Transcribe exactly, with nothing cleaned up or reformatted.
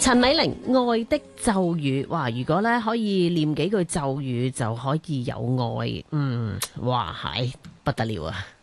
陳麗玲愛的咒語，哇！如果咧可以念幾句咒語就可以有愛，嗯，哇係不得了啊！